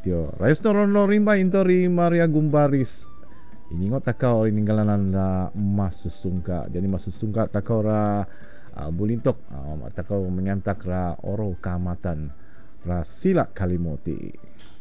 titio. Restoran no rimba intori Maria Gumbaris. Iningot takau ininggalan na masusungka. Jadi masusungka takau ra bulintok takau menyantak ra oro kamatan ra sila Kalimuti.